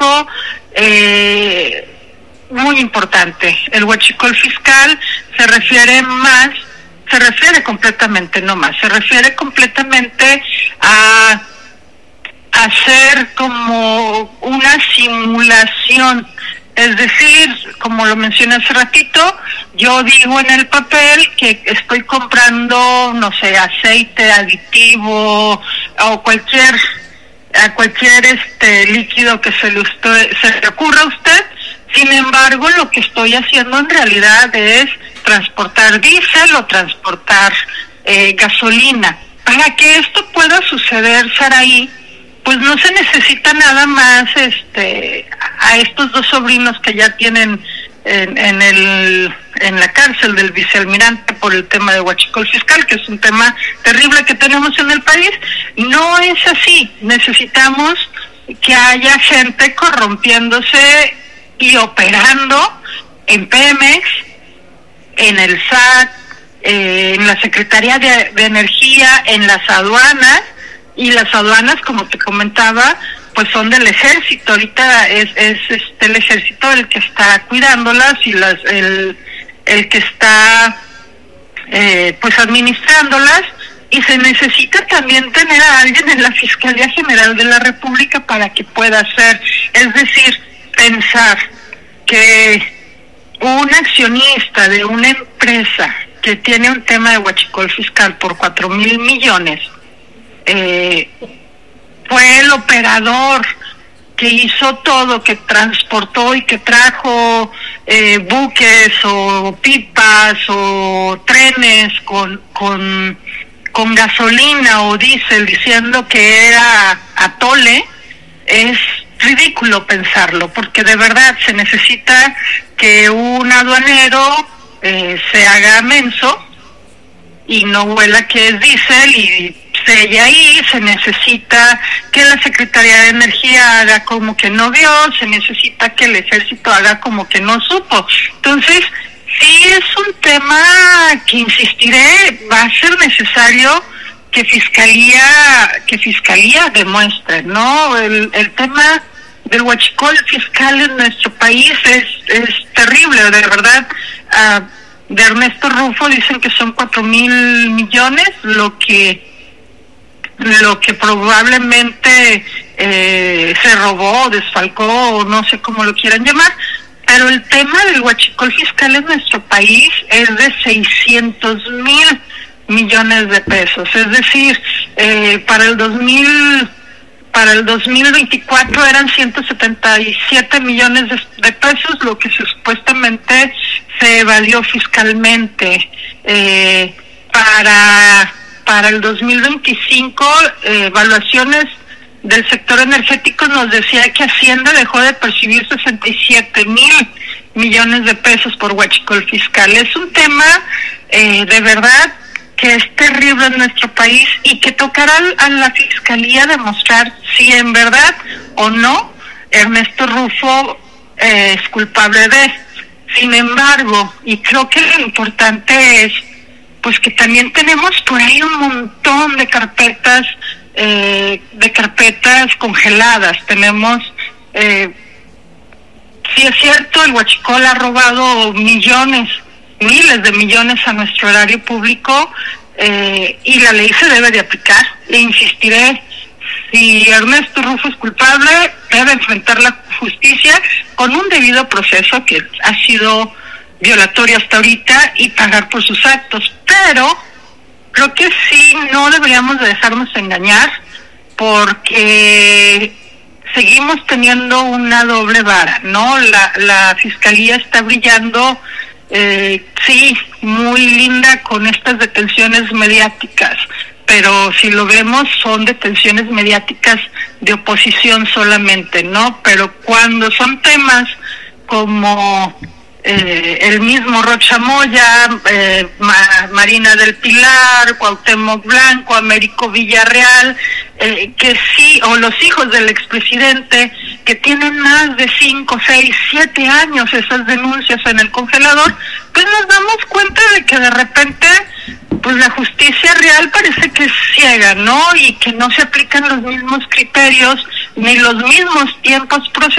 punto muy importante. El huachicol fiscal se refiere completamente a hacer como una simulación. Es decir, como lo mencioné hace ratito, yo digo en el papel que estoy comprando, no sé, aceite, aditivo o cualquier líquido que se le ocurra a usted. Sin embargo, lo que estoy haciendo en realidad es transportar diésel o transportar gasolina. Para que esto pueda suceder, Saraí, pues no se necesita nada más a estos dos sobrinos que ya tienen en la cárcel del vicealmirante por el tema de huachicol fiscal, que es un tema terrible que tenemos en el país. No es así. Necesitamos que haya gente corrompiéndose y operando en Pemex, en el SAT, en la Secretaría de Energía, en las aduanas. Y las aduanas, como te comentaba, pues son del ejército. Ahorita es el ejército el que está cuidándolas y el que está pues administrándolas. Y se necesita también tener a alguien en la Fiscalía General de la República para que pueda hacer, es decir, pensar que un accionista de una empresa que tiene un tema de huachicol fiscal por 4,000 millones fue el operador que hizo todo, que transportó y que trajo buques o pipas o trenes con gasolina o diésel diciendo que era atole. Es ridículo pensarlo, porque de verdad se necesita que un aduanero se haga menso y no huela que es diésel y selle ahí. Se necesita que la Secretaría de Energía haga como que no vio, se necesita que el ejército haga como que no supo. Entonces, sí es un tema que, insistiré, va a ser necesario que Fiscalía demuestre, ¿no? El tema del huachicol fiscal en nuestro país es terrible, de verdad. De Ernesto Rufo dicen que son 4,000 millones, lo que probablemente se robó, desfalcó, o no sé cómo lo quieran llamar. Pero el tema del huachicol fiscal en nuestro país es de 600,000 millones de pesos. Es decir, para el 2024 eran 177 millones de pesos lo que supuestamente se evadió fiscalmente. Para el 2025, evaluaciones del sector energético nos decía que Hacienda dejó de percibir 67,000 millones de pesos por huachicol fiscal. Es un tema de verdad que es terrible en nuestro país y que tocará a la Fiscalía demostrar si en verdad o no Ernesto Rufo es culpable de. Sin embargo, y creo que lo importante es pues que también tenemos por ahí un montón de carpetas congeladas. Tenemos, sí es cierto, el huachicol ha robado miles de millones a nuestro erario público, y la ley se debe de aplicar. E insistiré, si Ernesto Rufo es culpable, debe enfrentar la justicia con un debido proceso que ha sido violatorio hasta ahorita y pagar por sus actos. Pero creo que sí no deberíamos de dejarnos engañar, porque seguimos teniendo una doble vara, ¿no? La Fiscalía está brillando, sí, muy linda con estas detenciones mediáticas, pero si lo vemos son detenciones mediáticas de oposición solamente, ¿no? Pero cuando son temas como el mismo Rocha Moya, Marina del Pilar, Cuauhtémoc Blanco, Américo Villarreal, que sí, o los hijos del expresidente, que tienen más de 5, 6, 7 años esas denuncias en el congelador, pues nos damos cuenta de que de repente pues la justicia real parece que es ciega, ¿no? Y que no se aplican los mismos criterios ni los mismos tiempos procesales